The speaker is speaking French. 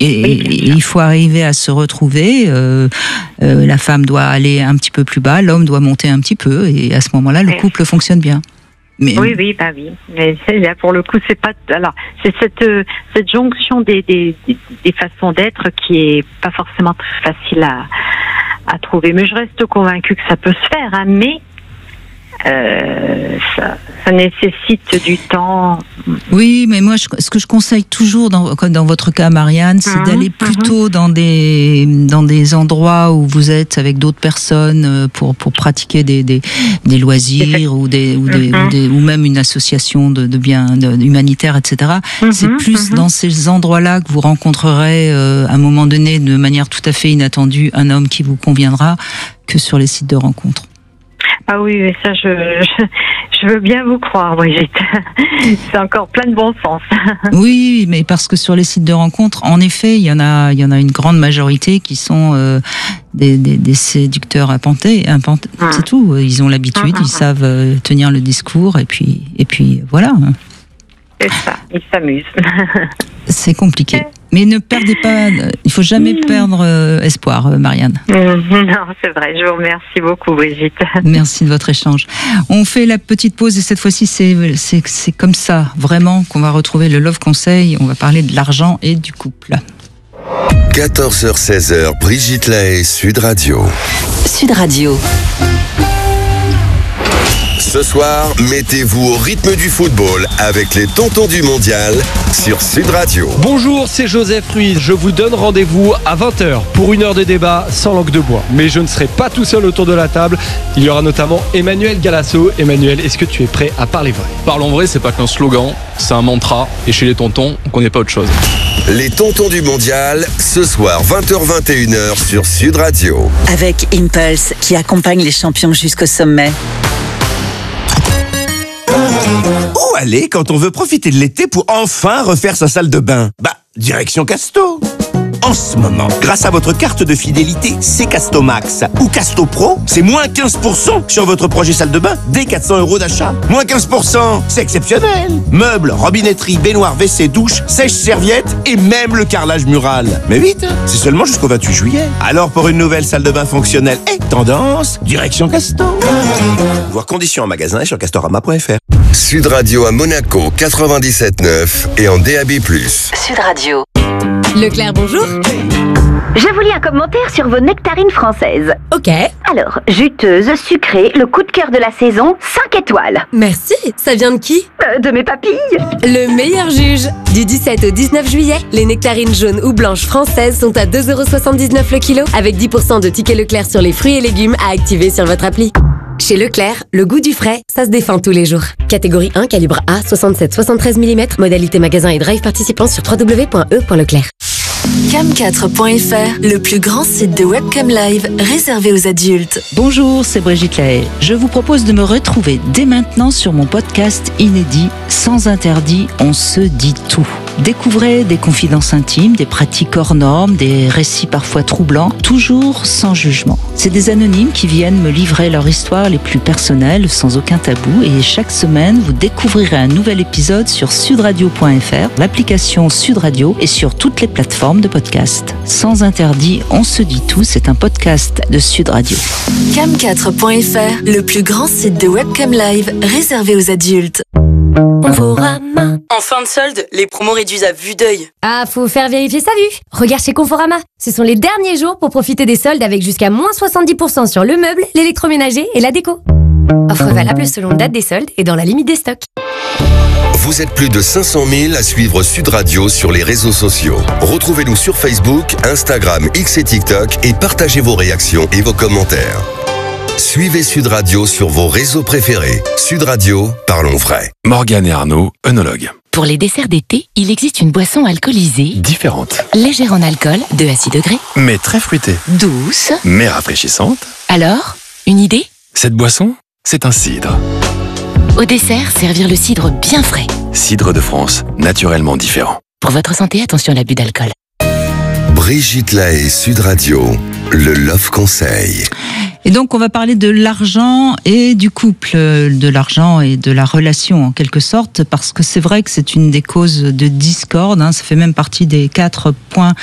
Et il faut arriver à se retrouver. La femme doit aller un petit peu plus bas, l'homme doit monter un petit peu, et à ce moment-là, le couple fonctionne bien. Mais... Oui. Mais là, pour le coup, c'est pas. Alors, c'est cette jonction des façons d'être qui est pas forcément très facile à trouver. Mais je reste convaincue que ça peut se faire, hein, mais ça nécessite du temps. Oui, mais moi, ce que je conseille toujours, comme dans votre cas, Marianne, c'est d'aller plutôt dans des endroits où vous êtes avec d'autres personnes pour pratiquer des loisirs ou même une association de biens humanitaires, etc. C'est plus dans ces endroits-là que vous rencontrerez à un moment donné, de manière tout à fait inattendue, un homme qui vous conviendra, que sur les sites de rencontres. Ah oui, mais ça, je veux bien vous croire, Brigitte. C'est encore plein de bon sens. Oui, mais parce que sur les sites de rencontres, en effet, il y en a une grande majorité qui sont des séducteurs appantés. C'est tout. Ils ont l'habitude, ils savent tenir le discours, et puis voilà. C'est ça, ils s'amusent. C'est compliqué. Mais ne perdez pas, il faut jamais perdre espoir, Marianne. Non, c'est vrai. Je vous remercie beaucoup, Brigitte. Merci de votre échange. On fait la petite pause et cette fois-ci, c'est comme ça, vraiment, qu'on va retrouver le Love Conseil. On va parler de l'argent et du couple. 14h-16h, Brigitte Lahaie, Sud Radio. Sud Radio. Ce soir, mettez-vous au rythme du football avec les Tontons du Mondial sur Sud Radio. Bonjour, c'est Joseph Ruiz. Je vous donne rendez-vous à 20h pour une heure de débat sans langue de bois. Mais je ne serai pas tout seul autour de la table. Il y aura notamment Emmanuel Galasso. Emmanuel, est-ce que tu es prêt à parler vrai ? Parlons vrai, c'est pas qu'un slogan, c'est un mantra. Et chez les tontons, on connaît pas autre chose. Les Tontons du Mondial, ce soir 20h-21h sur Sud Radio. Avec Impulse, qui accompagne les champions jusqu'au sommet. Où aller quand on veut profiter de l'été pour enfin refaire sa salle de bain ? Direction Casto. En ce moment, grâce à votre carte de fidélité C-Casto Max ou Casto Pro, c'est moins 15% sur votre projet salle de bain dès 400 € d'achat. Moins 15%, c'est exceptionnel. Meubles, robinetterie, baignoire, WC, douche, sèche-serviette et même le carrelage mural. Mais vite, c'est seulement jusqu'au 28 juillet. Alors pour une nouvelle salle de bain fonctionnelle et tendance, direction Casto. Voir conditions en magasin et sur castorama.fr. Sud Radio à Monaco 97.9 et en DAB+. Sud Radio. Leclerc, bonjour. Je vous lis un commentaire sur vos nectarines françaises. Ok. Alors, juteuse, sucrée, le coup de cœur de la saison, 5 étoiles. Merci. Ça vient de qui ? De mes papilles. Le meilleur juge. Du 17 au 19 juillet, les nectarines jaunes ou blanches françaises sont à 2,79 € le kilo, avec 10% de tickets Leclerc sur les fruits et légumes à activer sur votre appli. Chez Leclerc, le goût du frais, ça se défend tous les jours. Catégorie 1, calibre A, 67-73 mm, modalité magasin et drive participant sur www.e.leclerc. Cam4.fr, le plus grand site de webcam live réservé aux adultes. Bonjour, c'est Brigitte Lahaie. Je vous propose de me retrouver dès maintenant sur mon podcast inédit Sans interdit, on se dit tout. Découvrez des confidences intimes, des pratiques hors normes, des récits parfois troublants, toujours sans jugement. C'est des anonymes qui viennent me livrer leur histoire les plus personnelles, sans aucun tabou, et chaque semaine, vous découvrirez un nouvel épisode sur sudradio.fr, l'application Sud Radio et sur toutes les plateformes de podcast. Sans interdit, on se dit tout, c'est un podcast de Sud Radio. Cam4.fr, le plus grand site de webcam live réservé aux adultes. Conforama. En fin de solde, les promos réduisent à vue d'œil. Ah, faut faire vérifier sa vue. Regarde chez Conforama. Ce sont les derniers jours pour profiter des soldes avec jusqu'à moins 70% sur le meuble, l'électroménager et la déco. Offre valable selon date des soldes et dans la limite des stocks. Vous êtes plus de 500 000 à suivre Sud Radio sur les réseaux sociaux. Retrouvez-nous sur Facebook, Instagram, X et TikTok et partagez vos réactions et vos commentaires. Suivez Sud Radio sur vos réseaux préférés. Sud Radio, parlons vrai. Morgane et Arnaud, œnologues. Pour les desserts d'été, il existe une boisson alcoolisée. Différente. Légère en alcool, 2 à 6 degrés. Mais très fruitée. Douce. Mais rafraîchissante. Alors, une idée ? Cette boisson, c'est un cidre. Au dessert, servir le cidre bien frais. Cidre de France, naturellement différent. Pour votre santé, attention à l'abus d'alcool. Brigitte Lahaie, Sud Radio, le Love Conseil. Et donc, on va parler de l'argent et du couple, de l'argent et de la relation en quelque sorte, parce que c'est vrai que c'est une des causes de discorde. Ça fait même partie des 4 points